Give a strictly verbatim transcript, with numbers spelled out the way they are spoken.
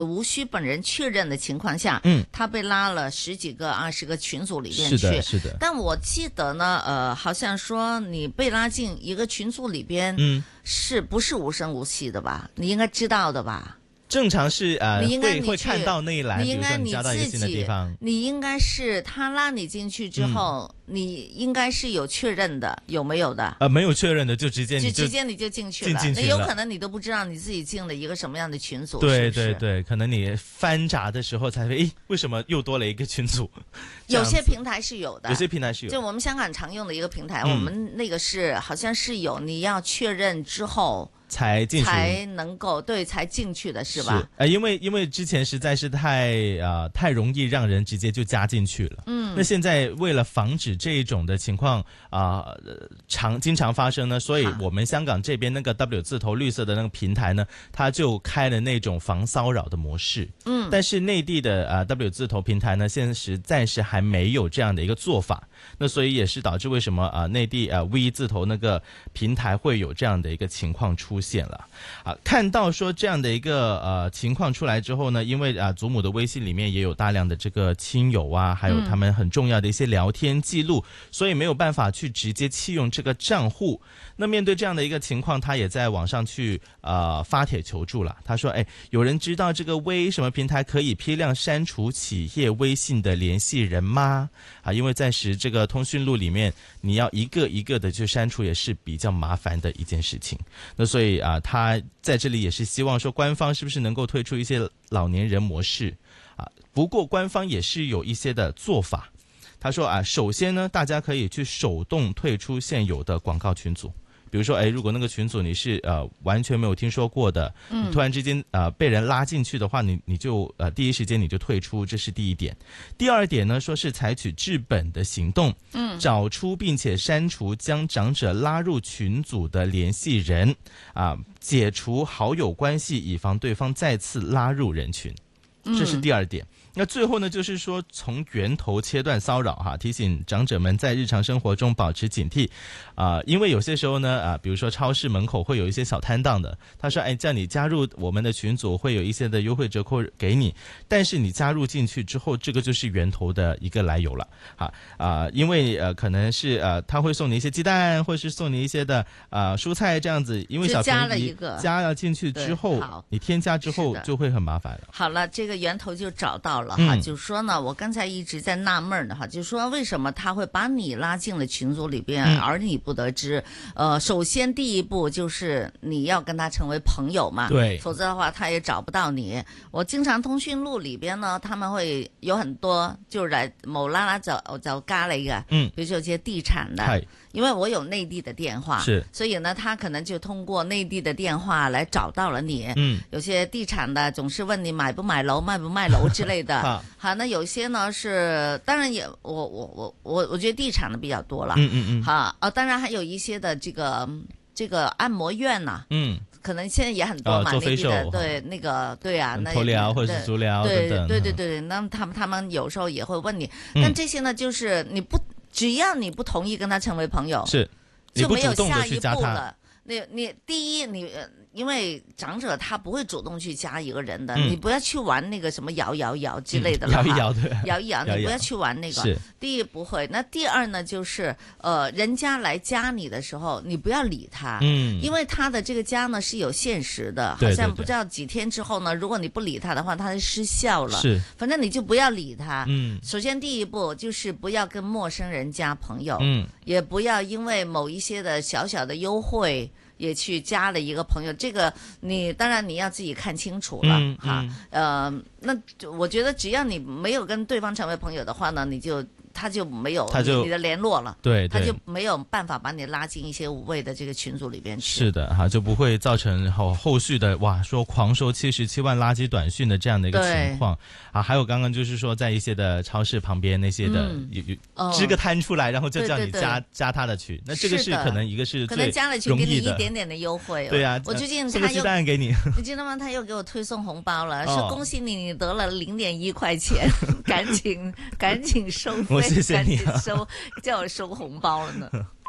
无需本人确认的情况下， 嗯， 他被拉了十几个、二十个群组里边去。 是的，是的。 但我记得呢，呃，好像说你被拉进一个群组里边， 嗯， 是不是无声无息的吧？你应该知道的吧？ 正常是呃， 你应该会会看到那一栏， 你应该比如说你加到一个新的地方， 你应该是他拉你进去之后，嗯、你应该是有确认的，有没有的？ 呃，没有确认的就直接你就直接你就进去了， 进进那有可能你都不知道你自己进了一个什么样的群组。 对是是对对，可能你翻查的时候才会，诶，为什么又多了一个群组？ 有些平台是有的， 有些平台是有的， 就我们香港常用的一个平台， 嗯、 我们那个是好像是有你要确认之后。 才进去才能够对才进去的是吧？ 是呃，因为因为之前实在是太啊、呃、太容易让人直接就加进去了。嗯，那现在为了防止这一种的情况啊、呃、常经常发生呢，所以我们香港这边那个 W 字头绿色的那个平台呢，它就开了那种防骚扰的模式。嗯，但是内地的啊、呃、W 字头平台呢，现在实在是还没有这样的一个做法。那所以也是导致为什么啊、呃、内地啊、呃、V 字头那个平台会有这样的一个情况出现了啊。看到说这样的一个呃情况出来之后呢，因为啊祖母的微信里面也有大量的这个亲友啊，还有他们很重要的一些聊天记录，嗯、所以没有办法去直接弃用这个账户。那面对这样的一个情况，他也在网上去呃发帖求助了。他说：“哎，有人知道这个微什么平台可以批量删除企业微信的联系人吗？啊，因为暂时这个通讯录里面你要一个一个的去删除，也是比较麻烦的一件事情。那所以啊，他在这里也是希望说，官方是不是能够推出一些老年人模式啊？不过官方也是有一些的做法。他说啊，首先呢，大家可以去手动退出现有的广告群组。”比如说，哎，如果那个群组你是呃完全没有听说过的，嗯，你突然之间呃被人拉进去的话，你你就呃第一时间你就退出，这是第一点。第二点呢，说是采取治本的行动，嗯，找出并且删除将长者拉入群组的联系人，啊，解除好友关系，以防对方再次拉入人群，这是第二点。嗯，那最后呢，就是说从源头切断骚扰哈，提醒长者们在日常生活中保持警惕，啊、呃，因为有些时候呢，啊、呃，比如说超市门口会有一些小摊档的，他说，哎，叫你加入我们的群组，会有一些的优惠折扣给你，但是你加入进去之后，这个就是源头的一个来由了，啊啊、呃，因为呃可能是呃他会送你一些鸡蛋，或是送你一些的啊、呃、蔬菜这样子，因为小加了一个加了进去之后，你添加之后就会很麻烦了。 好了，这个源头就找到了哈，嗯、就是说呢，我刚才一直在纳闷的哈，就是说为什么他会把你拉进了群组里边，嗯、而你不得知？呃，首先第一步就是你要跟他成为朋友嘛， 对， 否则的话他也找不到你。我經常通訊錄裏邊呢，他們會有很多就來無啦啦就就加你嘅，嗯，比如說有些地產的，因為我有內地的電話，是，所以呢，他可能就通過內地的電話來找到了你。嗯，有些地產的總是問你買不買樓、賣不賣樓之類的。好，好，那有些呢是，當然也我我我我我覺得地產的比較多了。嗯嗯嗯。好，啊，當然還有一些的這個這個按摩院呐、啊。嗯。可能現在也很多嘛，內地的對那個對啊，那頭療或者是足療對等等。 對對對對，那他們他們有時候也會問你，但這些呢，就是你不只要你不同意跟他成為朋友， 是， 就沒有下一步了。你你第一你。因為長者他不會主動去加一個人的，嗯、你不要去玩那個什麼搖搖搖之類的了、嗯、搖一搖對，搖一搖，你不要去玩那個。第一不會，那第二呢，就是呃，人家來加你的時候，你不要理他，嗯，因為他的這個加呢是有限時的，好像不知道幾天之後呢，如果你不理他的話，它就失效了。是，反正你就不要理他。嗯，首先第一步就是不要跟陌生人加朋友，嗯，也不要因為某一些的小小的優惠。也去加了一個朋友，這個你當然你要自己看清楚了、嗯、哈。呃，那我覺得只要你沒有跟對方成為朋友的話呢，你就他就沒有你的聯絡了，對，他就沒有辦法把你拉進一些無謂的這個群組裏邊去。是的哈，就不會造成後後續的哇說狂收七十七萬垃圾短訊的這樣的一個情況啊。還有剛剛就是說在一些的超市旁邊那些的有有、嗯、支個攤出來，然後就叫你加對對對加他的群，那這個是可能一個是最容易的，可能加了群給你一點點的優惠。對啊，我最近他又送雞蛋給你，你知道嗎？他又給我推送紅包了，說恭喜你，你得了零點一塊錢，趕緊趕緊收費。謝謝你啊，收叫我收紅包了呢。